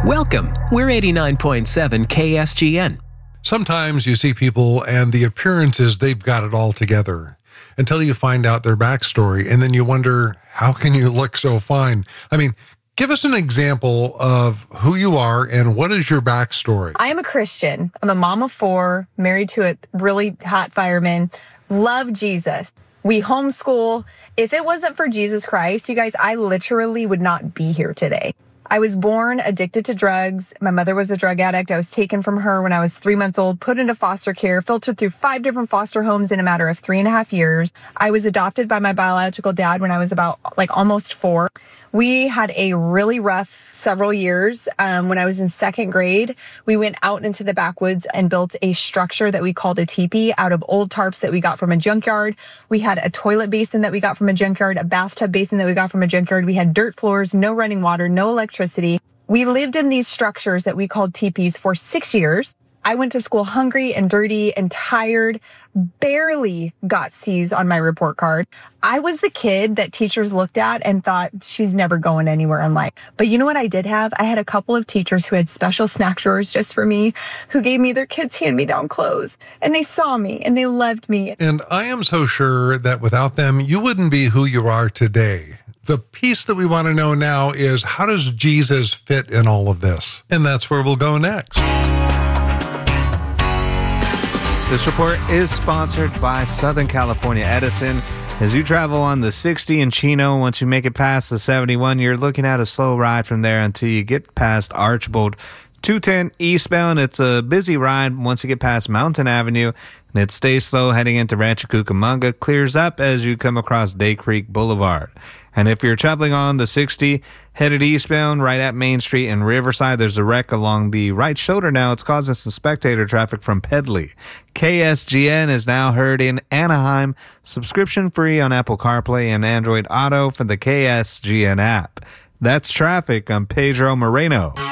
Welcome. We're 89.7 KSGN. Sometimes you see people and the appearance is they've got it all together until you find out their backstory. And then you wonder, how can you look so fine? I mean, give us an example of who you are and what is your backstory. I am a Christian. I'm a mom of 4, married to a really hot fireman, love Jesus. We homeschool. If it wasn't for Jesus Christ, you guys, I literally would not be here today. I was born addicted to drugs. My mother was a drug addict. I was taken from her when I was 3 months old, put into foster care, filtered through 5 different foster homes in a matter of 3.5 years. I was adopted by my biological dad when I was about almost 4. We had a really rough several years. When I was in 2nd grade, we went out into the backwoods and built a structure that we called a teepee out of old tarps that we got from a junkyard. We had a toilet basin that we got from a junkyard, a bathtub basin that we got from a junkyard. We had dirt floors, no running water, no electricity. We lived in these structures that we called teepees for 6 years. I went to school hungry and dirty and tired, barely got C's on my report card. I was the kid that teachers looked at and thought, she's never going anywhere in life. But you know what I did have? I had a couple of teachers who had special snack drawers just for me, who gave me their kids' hand-me-down clothes. And they saw me and they loved me. And I am so sure that without them, you wouldn't be who you are today. The piece that we want to know now is, how does Jesus fit in all of this? And that's where we'll go next. This report is sponsored by Southern California Edison. As you travel on the 60 in Chino, once you make it past the 71, you're looking at a slow ride from there until you get past Archbold. 210 eastbound, it's a busy ride once you get past Mountain Avenue, and it stays slow heading into Rancho Cucamonga, clears up as you come across Day Creek Boulevard. And if you're traveling on the 60, headed eastbound, right at Main Street in Riverside, there's a wreck along the right shoulder now. It's causing some spectator traffic from Pedley. KSGN is now heard in Anaheim, subscription free on Apple CarPlay and Android Auto for the KSGN app. That's traffic. I'm Pedro Moreno.